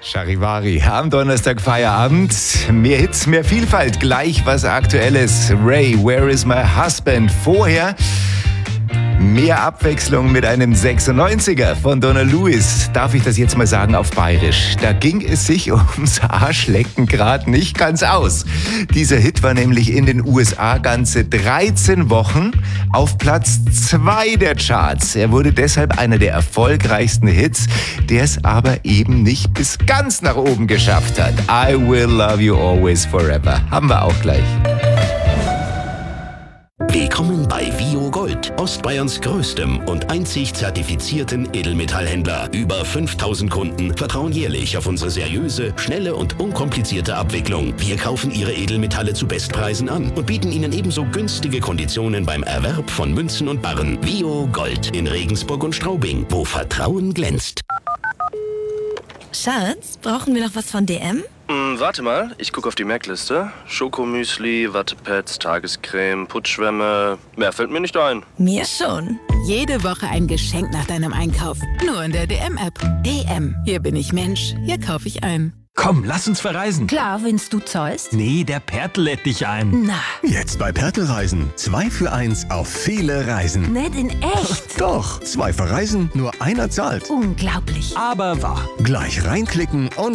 Charivari, am Donnerstag Feierabend. Mehr Hits, mehr Vielfalt, gleich was Aktuelles. Ray, Where is my husband? Vorher mehr Abwechslung mit einem 96er von Donna Lewis. Darf ich das jetzt mal sagen auf Bayerisch? Da ging es sich ums Arschlecken gerade nicht ganz aus. Dieser Hit war nämlich in den USA ganze 13 Wochen auf Platz 2 der Charts. Er wurde deshalb einer der erfolgreichsten Hits, der es aber eben nicht bis ganz nach oben geschafft hat. I Will Love You Always Forever. Haben wir auch gleich. Willkommen bei Vio Gold, Ostbayerns größtem und einzig zertifizierten Edelmetallhändler. Über 5000 Kunden vertrauen jährlich auf unsere seriöse, schnelle und unkomplizierte Abwicklung. Wir kaufen ihre Edelmetalle zu Bestpreisen an und bieten ihnen ebenso günstige Konditionen beim Erwerb von Münzen und Barren. Vio Gold in Regensburg und Straubing, wo Vertrauen glänzt. Schatz, brauchen wir noch was von DM? Warte mal, ich gucke auf die Merkliste. Schokomüsli, Wattepads, Tagescreme, Putzschwämme. Mehr fällt mir nicht ein. Mir schon. Jede Woche ein Geschenk nach deinem Einkauf. Nur in der DM-App. DM. Hier bin ich Mensch. Hier kaufe ich ein. Komm, lass uns verreisen. Klar, wenn's du zahlst. Nee, der Pertl lädt dich ein. Na, Jetzt bei Pertl Reisen. 2 für 1 auf viele Reisen. nicht in echt. Doch, 2 verreisen, nur einer zahlt. Unglaublich. Aber wahr. Gleich reinklicken und